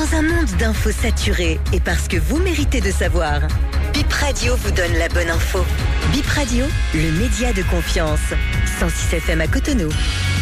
Dans un monde d'infos saturées et parce que vous méritez de savoir, Bip Radio vous donne la bonne info. Bip Radio, le média de confiance. 106 FM à Cotonou.